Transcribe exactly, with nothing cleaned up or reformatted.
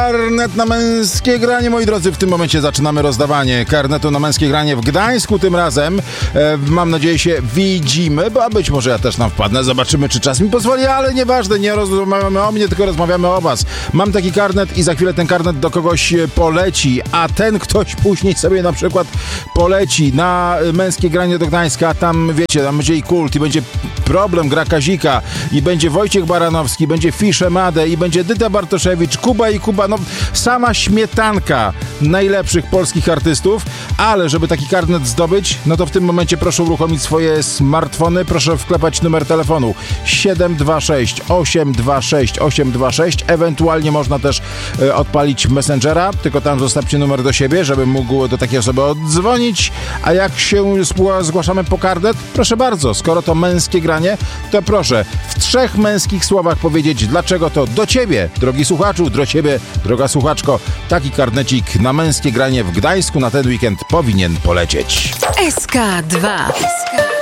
Karnet na męskie granie, moi drodzy. W tym momencie zaczynamy rozdawanie karnetu na męskie granie w Gdańsku. Tym razem e, mam nadzieję się widzimy, bo być może ja też tam wpadnę. Zobaczymy, czy czas mi pozwoli, ale nieważne, nie rozmawiamy o mnie, tylko rozmawiamy o was. Mam taki karnet i za chwilę ten karnet do kogoś poleci, a ten ktoś później sobie na przykład poleci na męskie granie do Gdańska. Tam, wiecie, tam będzie i Kult, i będzie Problem, gra Kazika, i będzie Wojciech Baranowski, będzie Fisze Made, i będzie Dyta Bartoszewicz, Kuba i Kuba, no sama śmietanka najlepszych polskich artystów, ale żeby taki karnet zdobyć, no to w tym momencie proszę uruchomić swoje smartfony, proszę wklepać numer telefonu siedem dwa sześć osiem dwa sześć osiem dwa sześć, ewentualnie można też e, odpalić Messengera, tylko tam zostawcie numer do siebie, żebym mógł do takiej osoby oddzwonić, a jak się zgłaszamy po karnet, proszę bardzo, skoro to męskie granie, to proszę w trzech męskich słowach powiedzieć, dlaczego to do ciebie, drogi słuchaczu, do ciebie, droga słuchaczko, taki karnecik na męskie granie w Gdańsku na ten weekend powinien polecieć. S K dwa.